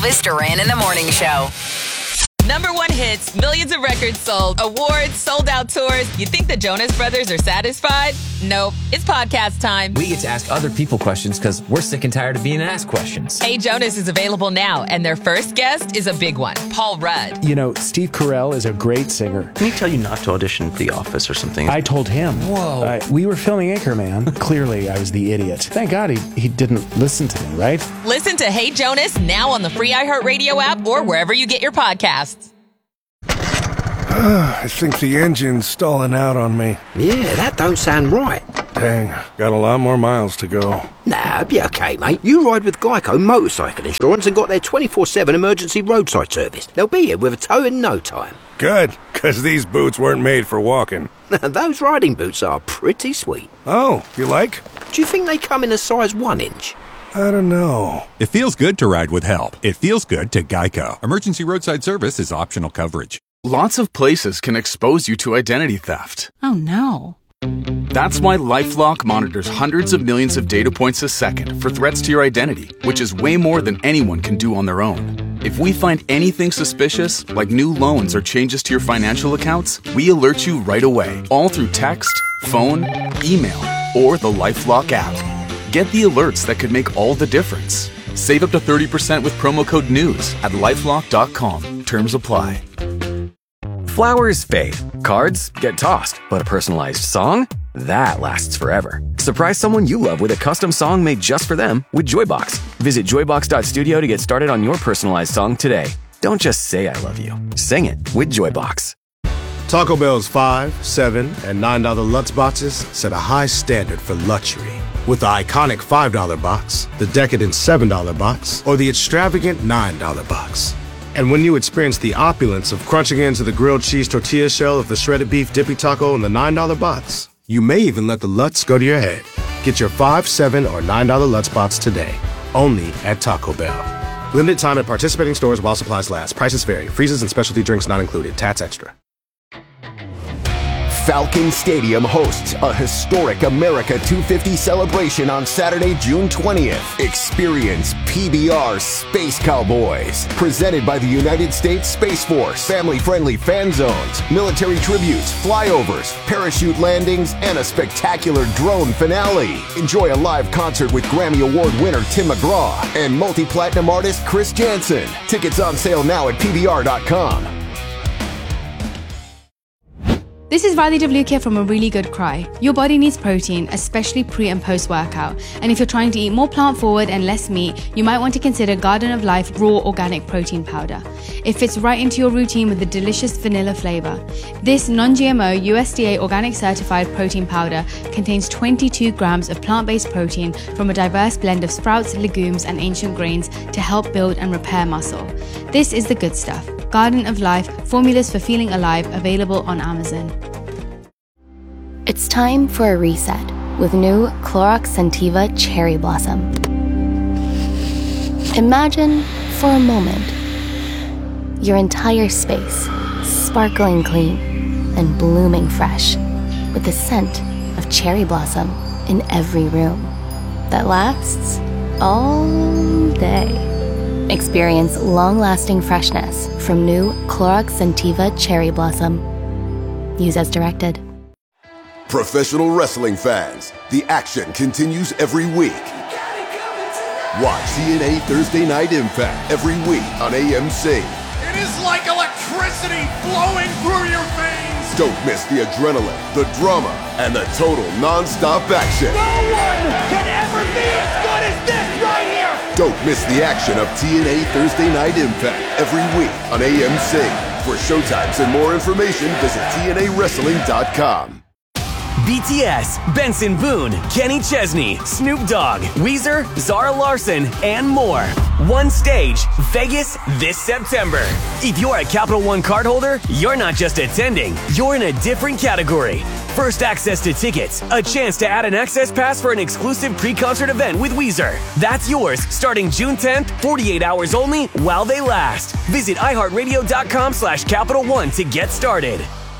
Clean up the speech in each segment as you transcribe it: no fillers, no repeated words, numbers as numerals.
Elvis Duran in the Morning Show. Number one hits, millions of records sold, awards, sold out tours. You think the Jonas Brothers are satisfied? Nope. It's podcast time. We get to ask other people questions because we're sick and tired of being asked questions. Hey Jonas is available now, and their first guest is a big one, Paul Rudd. You know, Steve Carell is a great singer. Can he tell you not to audition for The Office or something? I told him. Whoa. We were filming Anchorman. Clearly, I was the idiot. Thank God he didn't listen to me, right? Listen to Hey Jonas now on the free iHeartRadio app or wherever you get your podcasts. I think the engine's stalling out on me. Yeah, that don't sound right. Dang, got a lot more miles to go. Nah, be okay, mate. You ride with Geico Motorcycle Insurance and got their 24/7 emergency roadside service. They'll be here with a tow in no time. Good, because these boots weren't made for walking. Those riding boots are pretty sweet. Oh, you like? Do you think they come in a size 1 inch? I don't know. It feels good to ride with help. It feels good to Geico. Emergency roadside service is optional coverage. Lots of places can expose you to identity theft. Oh no. That's why LifeLock monitors hundreds of millions of data points a second for threats to your identity, which is way more than anyone can do on their own. If we find anything suspicious, like new loans or changes to your financial accounts, we alert you right away, all through text, phone, email, or the LifeLock app. Get the alerts that could make all the difference. Save up to 30% with promo code NEWS at LifeLock.com. Terms apply. Flowers fade, cards get tossed, but a personalized song? That lasts forever. Surprise someone you love with a custom song made just for them with Joybox. Visit joybox.studio to get started on your personalized song today. Don't just say I love you. Sing it with Joybox. Taco Bell's $5, $7, and $9 Lutz boxes set a high standard for luxury. With the iconic $5 box, the decadent $7 box, or the extravagant $9 box. And when you experience the opulence of crunching into the grilled cheese tortilla shell of the shredded beef dippy taco in the $9 box, you may even let the Lutz go to your head. Get your $5, $7, or $9 Lutz box today, only at Taco Bell. Limited time at participating stores while supplies last. Prices vary. Freezes and specialty drinks not included. Tats extra. Falcon Stadium hosts a historic America 250 celebration on Saturday, June 20th. Experience PBR Space Cowboys, presented by the United States Space Force. Family-friendly fan zones, military tributes, flyovers, parachute landings, and a spectacular drone finale. Enjoy a live concert with Grammy Award winner Tim McGraw and multi-platinum artist Chris Janson. Tickets on sale now at PBR.com. This is Radhi Devlukia from A Really Good Cry. Your body needs protein, especially pre and post workout. And if you're trying to eat more plant forward and less meat, you might want to consider Garden of Life Raw Organic Protein Powder. It fits right into your routine with the delicious vanilla flavor. This non-GMO USDA organic certified protein powder contains 22 grams of plant-based protein from a diverse blend of sprouts, legumes, and ancient grains to help build and repair muscle. This is the good stuff. Garden of Life, formulas for feeling alive, available on Amazon. It's time for a reset with new Clorox Scentiva Cherry Blossom. Imagine, for a moment, your entire space sparkling clean and blooming fresh with the scent of cherry blossom in every room that lasts all day. Experience long-lasting freshness from new Clorox Scentiva Cherry Blossom. Use as directed. Professional wrestling fans, the action continues every week. Watch TNA Thursday Night Impact every week on AMC. It is like electricity flowing through your veins. Don't miss the adrenaline, the drama, and the total non-stop action. No one can ever be as good as this right here. Don't miss the action of TNA Thursday Night Impact every week on AMC. For showtimes and more information, visit TNAWrestling.com. BTS, Benson Boone, Kenny Chesney, Snoop Dogg, Weezer, Zara Larson, and more. One stage, Vegas, this September. If you're a Capital One cardholder, you're not just attending, you're in a different category. First access to tickets, a chance to add an access pass for an exclusive pre-concert event with Weezer. That's yours starting June 10th, 48 hours only while they last. Visit iHeartRadio.com/Capital One to get started.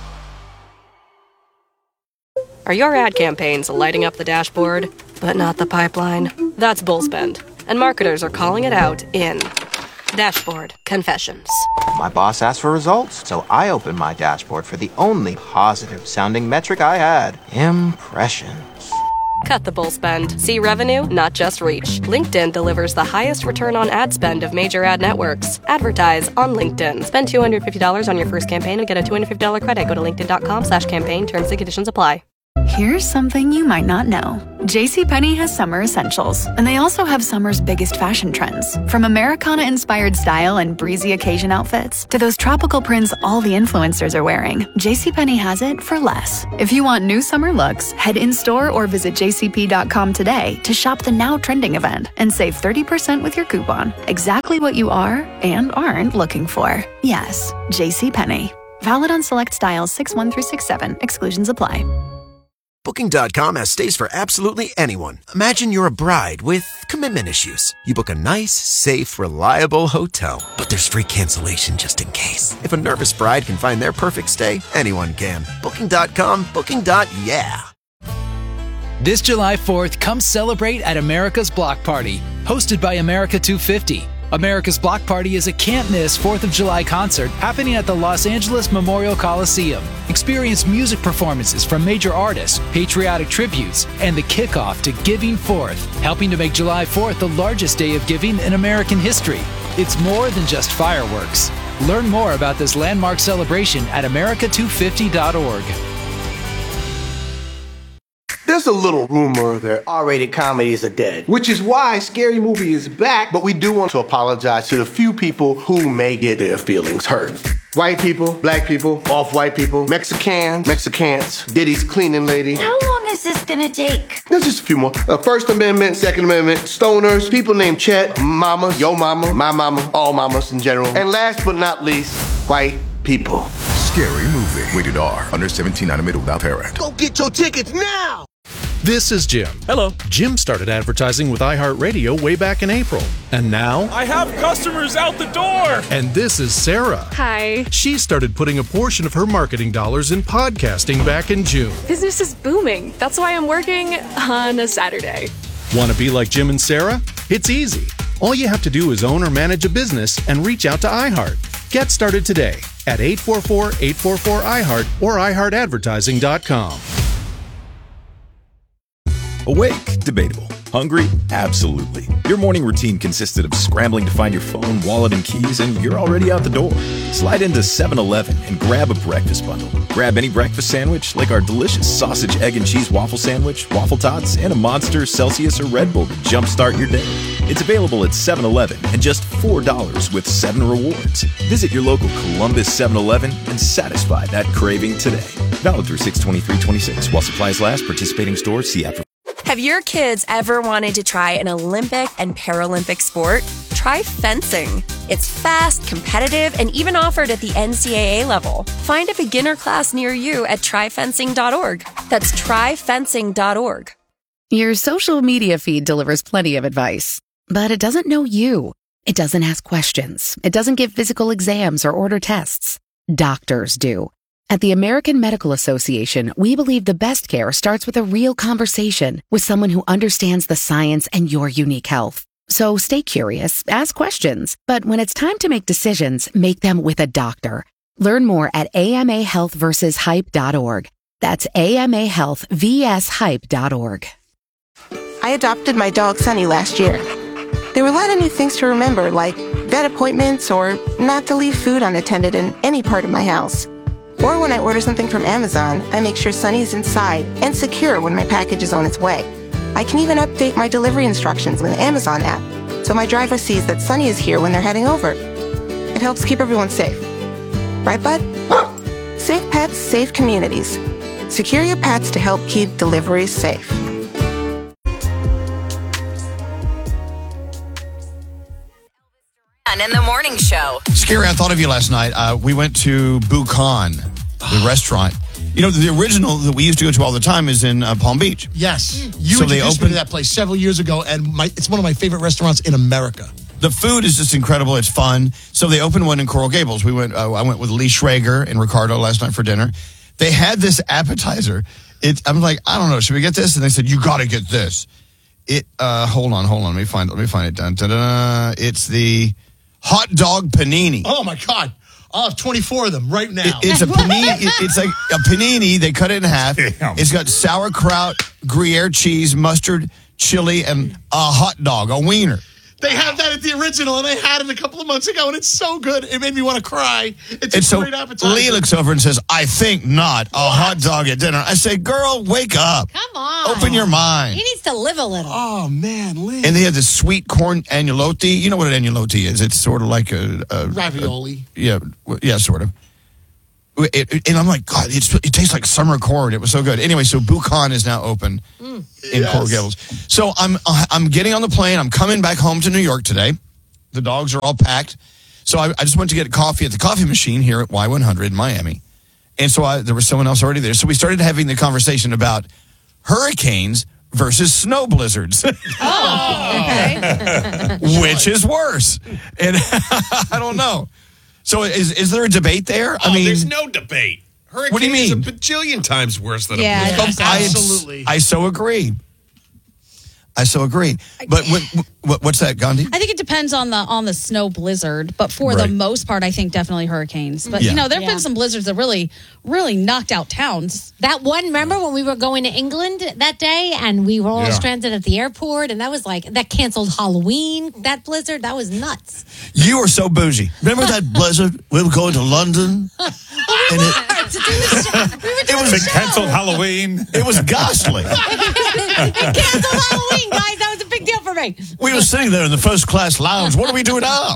Are your ad campaigns lighting up the dashboard, but not the pipeline? That's Bullspend, and marketers are calling it out in Dashboard Confessions. My boss asked for results, so I opened my dashboard for the only positive-sounding metric I had. Impressions. Cut the bull spend. See revenue, not just reach. LinkedIn delivers the highest return on ad spend of major ad networks. Advertise on LinkedIn. Spend $250 on your first campaign and get a $250 credit. Go to linkedin.com/campaign. Terms and conditions apply. Here's something you might not know. JCPenney has summer essentials, and they also have summer's biggest fashion trends. From Americana-inspired style and breezy occasion outfits to those tropical prints all the influencers are wearing, JCPenney has it for less. If you want new summer looks, head in-store or visit jcp.com today to shop the now trending event and save 30% with your coupon. Exactly what you are and aren't looking for. Yes, JCPenney. Valid on select styles 6-1 through 6-7. Exclusions apply. Booking.com has stays for absolutely anyone. Imagine you're a bride with commitment issues. You book a nice, safe, reliable hotel. But there's free cancellation just in case. If a nervous bride can find their perfect stay, anyone can. Booking.com, booking.yeah. This July 4th, come celebrate at America's Block Party, hosted by America 250. America's Block Party is a can't-miss 4th of July concert happening at the Los Angeles Memorial Coliseum. Experience music performances from major artists, patriotic tributes, and the kickoff to Giving Forth, helping to make July 4th the largest day of giving in American history. It's more than just fireworks. Learn more about this landmark celebration at america250.org. There's a little rumor that R-rated comedies are dead, which is why Scary Movie is back, but we do want to apologize to the few people who may get their feelings hurt. White people, black people, off-white people, Mexicans, Diddy's cleaning lady. How long is this gonna take? There's just a few more. First Amendment, Second Amendment, stoners, people named Chet, mamas, yo mama, my mama, all mamas in general. And last but not least, white people. Scary Movie. Rated R. Under 17, not admitted without parent. Go get your tickets now! This is Jim. Hello. Jim started advertising with iHeartRadio way back in April. And now... I have customers out the door! And this is Sarah. Hi. She started putting a portion of her marketing dollars in podcasting back in June. Business is booming. That's why I'm working on a Saturday. Want to be like Jim and Sarah? It's easy. All you have to do is own or manage a business and reach out to iHeart. Get started today at 844-844-iHeart or iHeartAdvertising.com. Awake? Debatable. Hungry? Absolutely. Your morning routine consisted of scrambling to find your phone, wallet, and keys, and you're already out the door. Slide into 7-Eleven and grab a breakfast bundle. Grab any breakfast sandwich, like our delicious sausage, egg, and cheese waffle sandwich, waffle tots, and a Monster, Celsius, or Red Bull to jumpstart your day. It's available at 7-Eleven and just $4 with 7 rewards. Visit your local Columbus 7-Eleven and satisfy that craving today. Valid through 6/23/26 while supplies last. Participating stores. See app. Have your kids ever wanted to try an Olympic and Paralympic sport? Try fencing. It's fast, competitive, and even offered at the NCAA level. Find a beginner class near you at tryfencing.org. That's tryfencing.org. Your social media feed delivers plenty of advice, but it doesn't know you. It doesn't ask questions. It doesn't give physical exams or order tests. Doctors do. At the American Medical Association, we believe the best care starts with a real conversation with someone who understands the science and your unique health. So stay curious, ask questions, but when it's time to make decisions, make them with a doctor. Learn more at amahealthversushype.org. That's amahealthvshype.org. I adopted my dog Sunny last year. There were a lot of new things to remember, like vet appointments or not to leave food unattended in any part of my house. Or when I order something from Amazon, I make sure Sunny is inside and secure when my package is on its way. I can even update my delivery instructions with the Amazon app, so my driver sees that Sunny is here when they're heading over. It helps keep everyone safe. Right, bud? Safe pets, safe communities. Secure your pets to help keep deliveries safe. In the morning show. Scary, I thought of you last night. We went to Bukan, the restaurant. You know, the original that we used to go to all the time is in Palm Beach. Yes. You introduced me to that place several years ago, and it's one of my favorite restaurants in America. The food is just incredible. It's fun. So they opened one in Coral Gables. I went with Lee Schrager and Ricardo last night for dinner. They had this appetizer. I'm like, I don't know. Should we get this? And they said, you got to get this. Hold on. Let me find it. Dun, dun, dun. It's the hot dog panini. Oh, my God. I'll have 24 of them right now. It's a panini. It's like a panini. They cut it in half. Damn. It's got sauerkraut, Gruyere cheese, mustard, chili, and a hot dog, a wiener. They have that at the original, and I had it a couple of months ago, and it's so good. It made me want to cry. It's a great appetizer. Lee looks over and says, I think not. A hot dog at dinner. I say, girl, wake up. Come on. Open your mind. He needs to live a little. Oh, man, Lee. And they have this sweet corn agnolotti. You know what an agnolotti is? It's sort of like a ravioli. Yeah, sort of. And I'm like, God, it tastes like summer corn. It was so good. Anyway, so Buchan is now open in Coral Gables. So I'm getting on the plane. I'm coming back home to New York today. The dogs are all packed. So I just went to get coffee at the coffee machine here at Y100 in Miami. And so there was someone else already there. So we started having the conversation about hurricanes versus snow blizzards. Which is worse? And I don't know. So is there a debate there? I mean, there's no debate. Hurricane what do you mean? is a bajillion times worse than a Yeah, blizzard. Absolutely. I so agree. But what's that, Gandhi? I think it depends on the snow blizzard, but for the most part, I think definitely hurricanes. But there have been some blizzards that really, really knocked out towns. That one, remember when we were going to England that day and we were all stranded at the airport, and that was like, that canceled Halloween, that blizzard, that was nuts. You are so bougie. Remember that blizzard? We were going to London. It was canceled Halloween. It was ghastly. It canceled Halloween, guys. That was a big deal for me. We were sitting there in the first class lounge. What do we do now?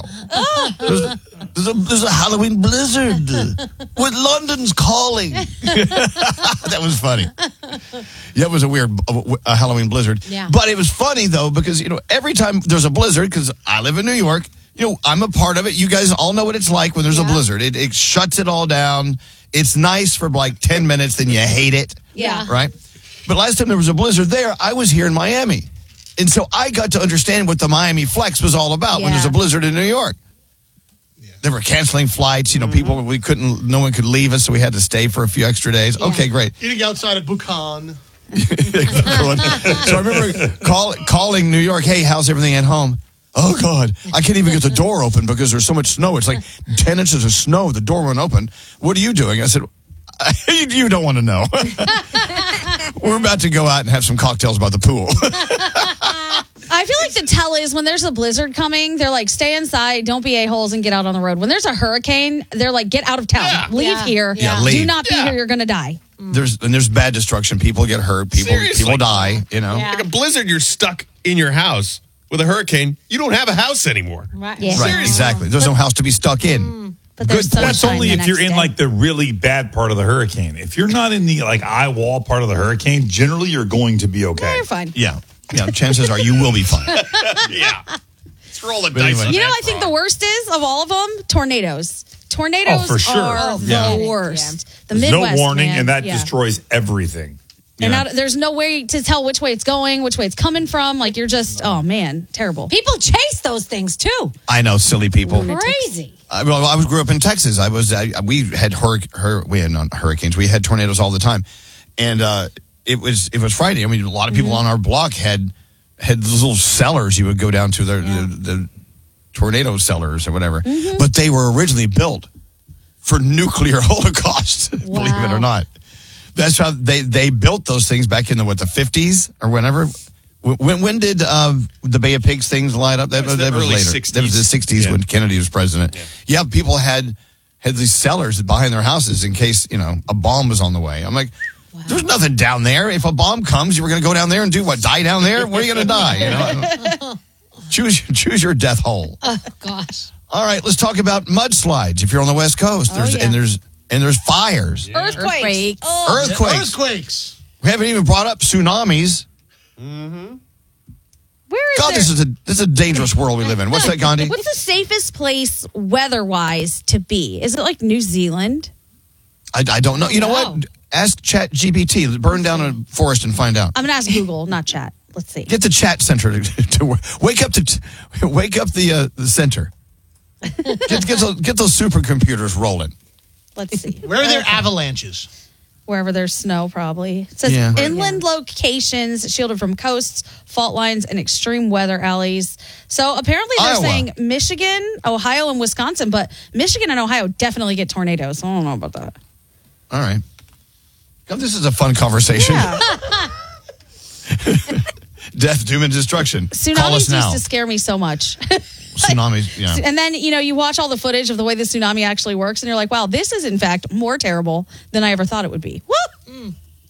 There's a Halloween blizzard. With London's calling. That was funny. That was a weird Halloween blizzard. Yeah. But it was funny, though, because, every time there's a blizzard, because I live in New York, I'm a part of it. You guys all know what it's like when there's a blizzard. It shuts it all down. It's nice for like 10 minutes, then you hate it. Yeah. Right? But last time there was a blizzard there, I was here in Miami. And so I got to understand what the Miami Flex was all about when there's a blizzard in New York. Yeah. They were canceling flights. People, no one could leave us, so we had to stay for a few extra days. Yeah. Okay, great. Eating outside at Buchan. So I remember calling New York, hey, how's everything at home? Oh, God, I can't even get the door open because there's so much snow. It's like 10 inches of snow. The door won't open. What are you doing? I said, you don't want to know. We're about to go out and have some cocktails by the pool. I feel like the tell is when there's a blizzard coming, they're like, stay inside, don't be a-holes, and get out on the road. When there's a hurricane, they're like, get out of town. Leave here. Leave. Do not be here. You're going to die. There's bad destruction. People get hurt. People die, Like a blizzard, you're stuck in your house. With a hurricane, you don't have a house anymore. Right. Yeah. Right, exactly. There's no house to be stuck in. But there's That's only if you're in day. like the really bad part of the hurricane. If you're not in the like eye wall part of the hurricane, generally you're going to be okay. You're fine. Yeah. Chances are you will be fine. Yeah. Let's roll the dice. Anyway. I think the worst is of all of them, tornadoes. Tornadoes for sure. are the worst. The There's Midwest, no warning, man. and that destroys everything. And there's no way to tell which way it's going, which way it's coming from. Like, you're just, oh, man, terrible. People chase those things, too. I know, silly people. Crazy. I grew up in Texas. We had hurricanes. We had tornadoes all the time. And it was frightening. I mean, a lot of people on our block had those little cellars you would go down to, the tornado cellars or whatever. Mm-hmm. But they were originally built for nuclear holocaust, believe it or not. That's how they built those things back in the 50s or whenever. When did the Bay of Pigs things light up? That was later. 60s. That was the 60s when Kennedy was president. Yeah, people had these cellars behind their houses in case a bomb was on the way. I'm like, there's nothing down there. If a bomb comes, you were going to go down there and do what? Die down there? Where are you going to die? Choose your death hole. Oh gosh. All right, let's talk about mudslides. If you're on the West Coast, there's fires. Yeah. Earthquakes. Earthquakes. We haven't even brought up tsunamis. Mm-hmm. Where is God, this is a dangerous world we live in. What's that, Gandhi? What's the safest place weather-wise to be? Is it like New Zealand? I don't know. You know what? Ask ChatGPT. Burn down a forest and find out. I'm going to ask Google, not Chat. Let's see. Get the chat center to wake up the center. Get those supercomputers rolling. Let's see. Where are there avalanches? wherever there's snow, probably. It says inland locations shielded from coasts, fault lines, and extreme weather alleys. So apparently they're saying Michigan, Ohio, and Wisconsin, but Michigan and Ohio definitely get tornadoes. I don't know about that. All right. This is a fun conversation. Yeah. Death, doom, and destruction. Call us now. Used to scare me so much. Tsunamis, yeah. And then, you watch all the footage of the way the tsunami actually works, and you're like, wow, this is, in fact, more terrible than I ever thought it would be. Woo!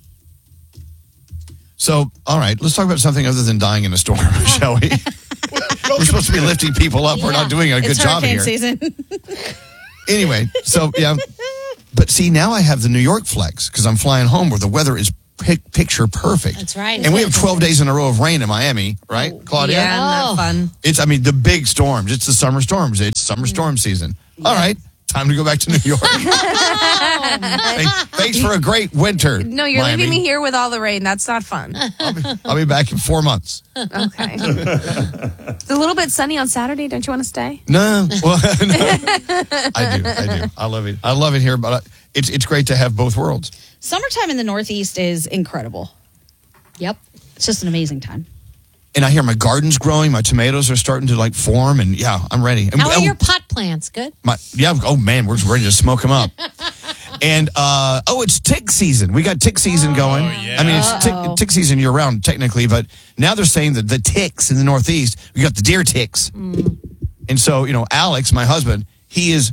So, all right, let's talk about something other than dying in a storm, shall we? We're supposed to be lifting people up. We're not doing a good job here. It's hurricane season. Anyway, so, yeah. But see, now I have the New York flex because I'm flying home where the weather is picture perfect. That's right. And we have 12 days in a row of rain in Miami, right, Claudia? Yeah, not fun. It's, the big storms. It's the summer storms. It's summer storm season. All right, time to go back to New York. Thanks for a great winter. No, you're Miami. leaving me here with all the rain. That's not fun. I'll be back in 4 months. Okay. It's a little bit sunny on Saturday. Don't you want to stay? No. Well, no. I do. I love it here, but it's great to have both worlds. Summertime in the Northeast is incredible. Yep. It's just an amazing time. And I hear my garden's growing. My tomatoes are starting to form. And yeah, I'm ready. And, how are your pot plants? Good? Oh man, we're ready to smoke them up. And, it's tick season. We got tick season going. Yeah. I mean, it's tick season year round technically, but now they're saying that the ticks in the Northeast, we got the deer ticks. And so, Alex, my husband, he is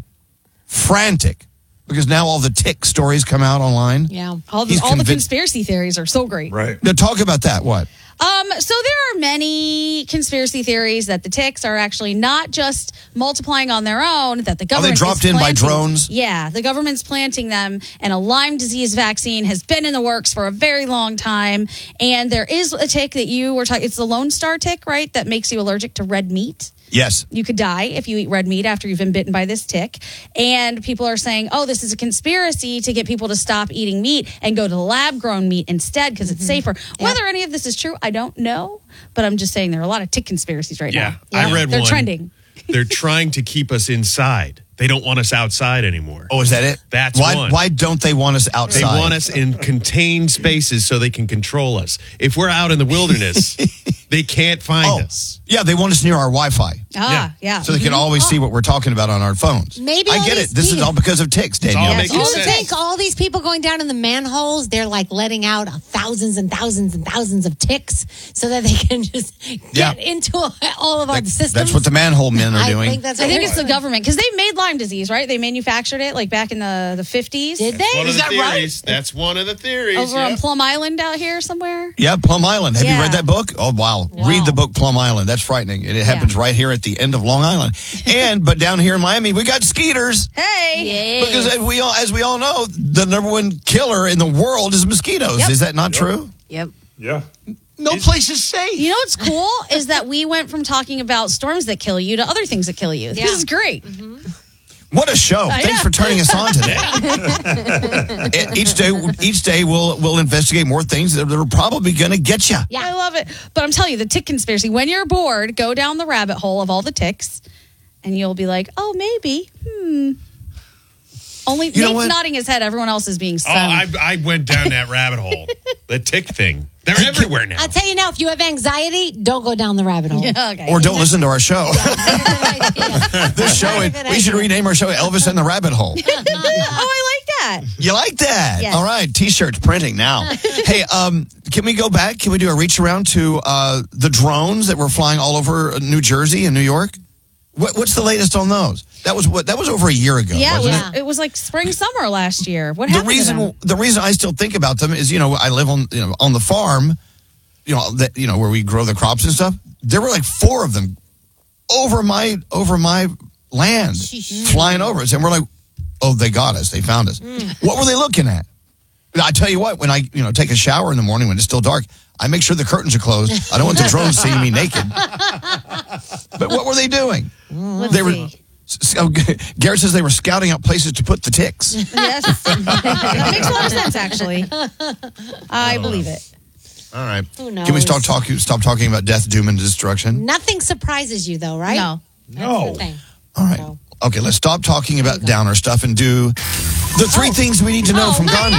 frantic. Because now all the tick stories come out online. Yeah. All the conspiracy theories are so great. Right. Now talk about that. What? So there are many conspiracy theories that the ticks are actually not just multiplying on their own, that the government they dropped in by drones? Yeah, the government's planting them, and a Lyme disease vaccine has been in the works for a very long time. And there is a tick that you were talking, it's the Lone Star tick, right? That makes you allergic to red meat. Yes. You could die if you eat red meat after you've been bitten by this tick. And people are saying, this is a conspiracy to get people to stop eating meat and go to lab-grown meat instead because it's safer. Yeah. Whether any of this is true, I don't know. But I'm just saying there are a lot of tick conspiracies right now. Yeah, I read They're one. trending. They're trying to keep us inside. They don't want us outside anymore. Oh, is that it? That's one. Why don't they want us outside? They want us in contained spaces so they can control us. If we're out in the wilderness, they can't find us. Yeah, they want us near our Wi-Fi. Yeah. So they can always see what we're talking about on our phones. Maybe I get it. This is all because of ticks, Danielle. Do you think all these people going down in the manholes, they're letting out thousands and thousands and thousands of ticks so that they can just get into all of our systems? That's what the manhole men are doing. I think it's the government because they made Lyme disease, right? They manufactured it back in the 50s. Did they? Is that right? That's one of the theories. Over on Plum Island out here somewhere? Yeah, Plum Island. Have you read that book? Oh, wow. Read the book Plum Island. That's frightening. It happens right here at the end of Long Island. But down here in Miami, we got skeeters. Hey. Because as we all know, the number one killer in the world is mosquitoes. Yep. Is that not true? Yep. Yeah. No place is safe. You know what's cool is that we went from talking about storms that kill you to other things that kill you. Yeah. This is great. Mm-hmm. What a show. Thanks for turning us on today. Each day we'll investigate more things that are probably going to get you. Yeah, I love it. But I'm telling you, the tick conspiracy, when you're bored, go down the rabbit hole of all the ticks, and you'll be like, oh, maybe. Only Nate's nodding his head. Everyone else is being stunned. I went down that rabbit hole. The tick thing. They're everywhere now. I'll tell you now, if you have anxiety, don't go down the rabbit hole. Yeah, okay. Or don't listen to our show. This show, we should rename our show Elvis and the Rabbit Hole. I like that. You like that? Yes. All right, T-shirts printing now. Hey, can we go back? Can we do a reach around to the drones that were flying all over New Jersey and New York? What's the latest on those? That was over a year ago. Yeah, wasn't it was like summer last year. What happened? The reason I still think about them is I live on the farm, where we grow the crops and stuff. There were like 4 of them over my land flying over us, and we're like, oh, they got us. They found us. What were they looking at? I tell you what, when I take a shower in the morning when it's still dark, I make sure the curtains are closed. I don't want the drones seeing me naked. But what were they doing? Garrett says they were scouting out places to put the ticks. Yes. That makes a lot of sense, actually. I believe it. All right. Who knows? Can we stop talking about death, doom, and destruction? Nothing surprises you, though, right? No. That's the thing. All right. Okay, let's stop talking about downer stuff and do the three things we need to know from Gandhi.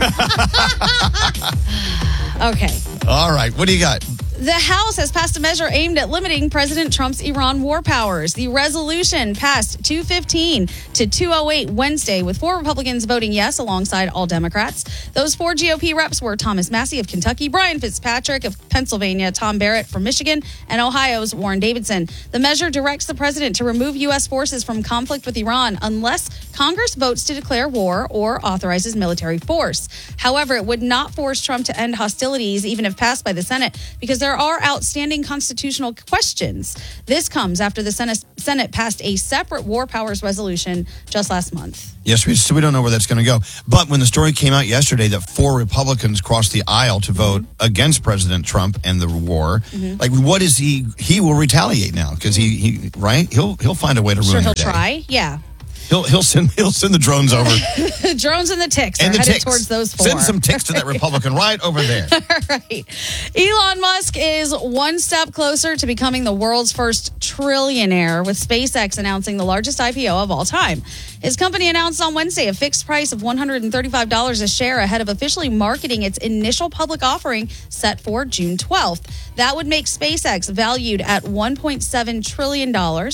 Okay. All right, what do you got? The House has passed a measure aimed at limiting President Trump's Iran war powers. The resolution passed 215 to 208 Wednesday, with 4 Republicans voting yes alongside all Democrats. Those 4 GOP reps were Thomas Massie of Kentucky, Brian Fitzpatrick of Pennsylvania, Tom Barrett from Michigan, and Ohio's Warren Davidson. The measure directs the president to remove U.S. forces from conflict with Iran unless Congress votes to declare war or authorizes military force. However, it would not force Trump to end hostilities, even if passed by the Senate, because there are outstanding constitutional questions. This comes after the Senate passed a separate war powers resolution just last month. Yes, so we don't know where that's going to go. But when the story came out yesterday that 4 Republicans crossed the aisle to vote against President Trump and the war, like, what is he will retaliate now because he right? He'll find a way to ruin Sure, their he'll day. try. Yeah. He'll send the drones over. The drones and the ticks And are the headed ticks. towards those 4. Send some ticks to that Republican right over there. Right. Elon Musk is one step closer to becoming the world's first trillionaire, with SpaceX announcing the largest IPO of all time. His company announced on Wednesday a fixed price of $135 a share ahead of officially marketing its initial public offering set for June 12th. That would make SpaceX valued at $1.7 trillion.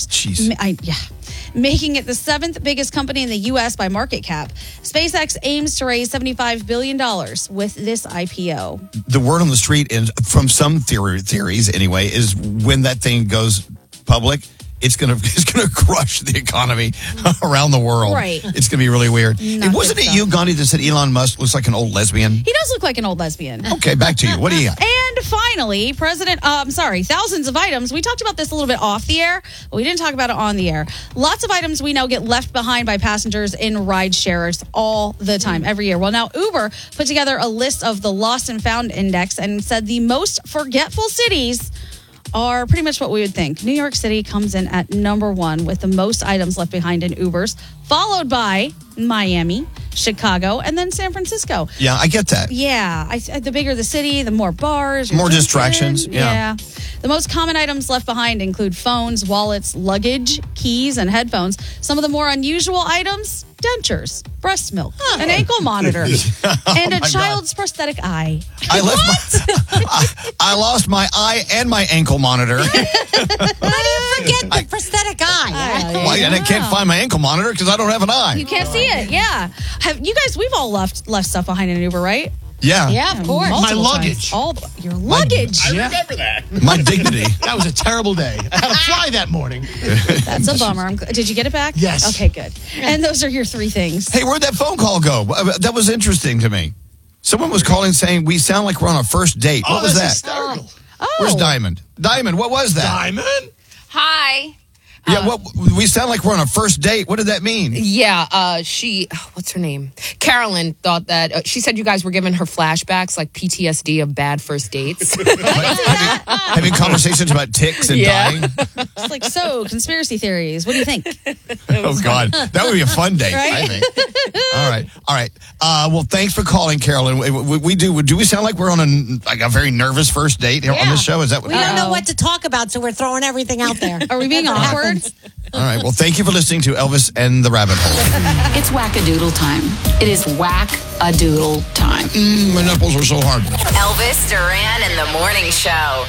Jeez. Making it the 7th biggest company in the U.S. by market cap. SpaceX aims to raise $75 billion with this IPO. The word on the street is, from some theories anyway, is when that thing goes public, it's gonna crush the economy around the world. Right. It's gonna be really weird. Wasn't it you, Gandhi, that said Elon Musk looks like an old lesbian? He does look like an old lesbian. Okay, back to you. What do you got? And finally, thousands of items. We talked about this a little bit off the air, but we didn't talk about it on the air. Lots of items we know get left behind by passengers in ride shares all the time, every year. Well, now Uber put together a list of the Lost and Found Index and said the most forgetful cities are pretty much what we would think. New York City comes in at number 1 with the most items left behind in Ubers, followed by Miami, Chicago, and then San Francisco. Yeah, I get that. Yeah, the bigger the city, the more bars. More distractions. Yeah. The most common items left behind include phones, wallets, luggage, keys, and headphones. Some of the more unusual items: dentures, breast milk, an ankle monitor, and a child's prosthetic eye. I lost my eye and my ankle monitor. How do you forget the prosthetic eye? And I can't find my ankle monitor because I don't have an eye. You can't see it. Yeah. We've all left stuff behind in an Uber, right? Yeah. Yeah, of course. My luggage. Your luggage. I remember that. My dignity. That was a terrible day. I had to fly that morning. That's a bummer. Did you get it back? Yes. Okay, good. And those are your 3 things. Hey, where'd that phone call go? That was interesting to me. Someone was calling saying we sound like we're on a first date. What was that? Hysterical. Where's Diamond? Diamond, what was that? Diamond? Hi. Yeah, we sound like we're on a first date. What did that mean? Yeah, what's her name? Carolyn thought that, she said you guys were giving her flashbacks, like PTSD of bad first dates. Having conversations about ticks and dying. It's like, so, conspiracy theories. What do you think? Oh, God. That would be a fun date, Right? I think. All right. Well, thanks for calling, Carolyn. Do we sound like we're on a very nervous first date here on this show? Is that what We don't know what to talk about, so we're throwing everything out there. Are we being awkward? All right. Well, thank you for listening to Elvis and the Rabbit Hole. It's whack-a-doodle time. It is whack-a-doodle time. My nipples are so hard. Elvis Duran in the Morning Show.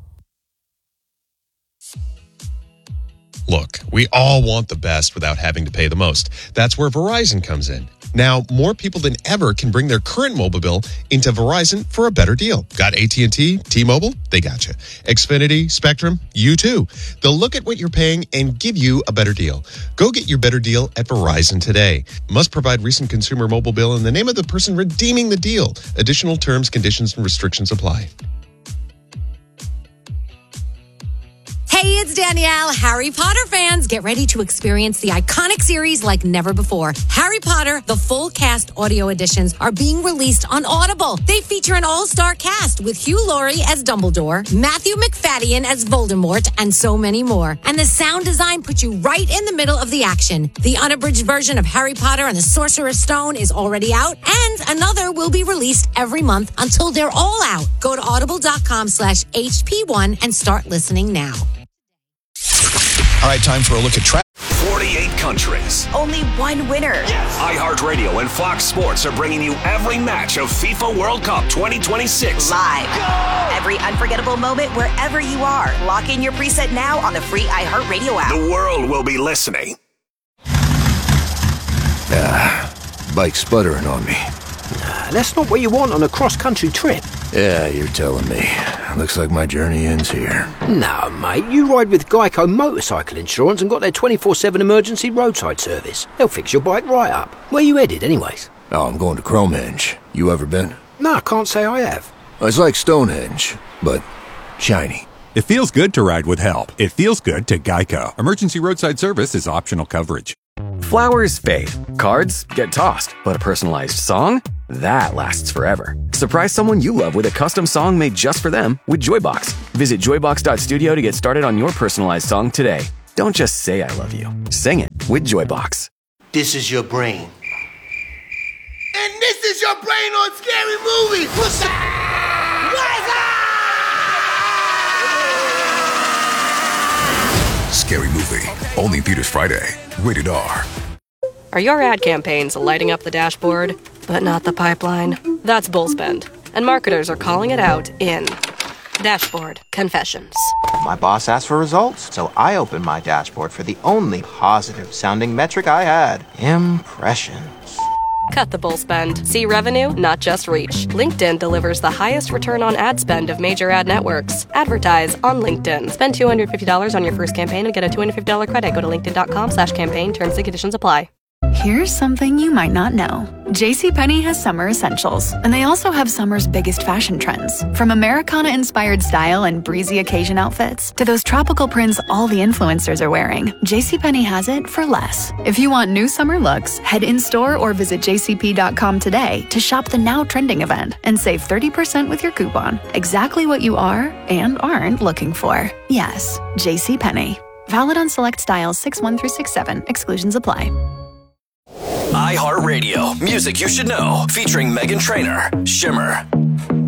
Look, we all want the best without having to pay the most. That's where Verizon comes in. Now, more people than ever can bring their current mobile bill into Verizon for a better deal. Got AT&T, T-Mobile? They got you. Xfinity, Spectrum? You too. They'll look at what you're paying and give you a better deal. Go get your better deal at Verizon today. Must provide recent consumer mobile bill in the name of the person redeeming the deal. Additional terms, conditions, and restrictions apply. Hey, it's Danielle. Harry Potter fans, get ready to experience the iconic series like never before. Harry Potter, the full cast audio editions are being released on Audible. They feature an all-star cast with Hugh Laurie as Dumbledore, Matthew McFadden as Voldemort, and so many more. And the sound design puts you right in the middle of the action. The unabridged version of Harry Potter and the Sorcerer's Stone is already out, and another will be released every month until they're all out. Go to audible.com/HP1 and start listening now. All right, time for a look at traffic. 48 countries. Only one winner. Yes! iHeartRadio and Fox Sports are bringing you every match of FIFA World Cup 2026. Live. Go! Every unforgettable moment wherever you are. Lock in your preset now on the free iHeartRadio app. The world will be listening. Bike's sputtering on me. That's not what you want on a cross-country trip. Yeah, you're telling me. Looks like my journey ends here. No, mate, you ride with Geico Motorcycle Insurance and got their 24/7 emergency roadside service. They'll fix your bike right up. Where you headed, anyways? Oh, I'm going to Cromehenge. You ever been? No, I can't say I have. It's like Stonehenge, but shiny. It feels good to ride with help. It feels good to Geico. Emergency roadside service is optional coverage. Flowers fade, cards get tossed, but a personalized song? That lasts forever. Surprise someone you love with a custom song made just for them with Joybox. Visit joybox.studio to get started on your personalized song today. Don't just say I love you. Sing it with Joybox. This is your brain. And this is your brain on Scary Movies. What's up? Scary Movie. Only in theaters Friday. Rated R. Are your ad campaigns lighting up the dashboard, but not the pipeline? That's Bullspend. And marketers are calling it out in Dashboard Confessions. My boss asked for results, so I opened my dashboard for the only positive-sounding metric I had. Impressions. Cut the bull spend. See revenue, not just reach. LinkedIn delivers the highest return on ad spend of major ad networks. Advertise on LinkedIn. Spend $250 on your first campaign and get a $250 credit. Go to linkedin.com/campaign. Terms and conditions apply. Here's something you might not know. JCPenney has summer essentials, and they also have summer's biggest fashion trends. From Americana-inspired style and breezy occasion outfits to those tropical prints all the influencers are wearing, JCPenney has it for less. If you want new summer looks, head in-store or visit jcp.com today to shop the now trending event and save 30% with your coupon. Exactly what you are and aren't looking for. Yes, JCPenney. Valid on select styles 6/1 through 6/7. Exclusions apply. iHeartRadio. Music you should know. Featuring Meghan Trainor. Shimmer.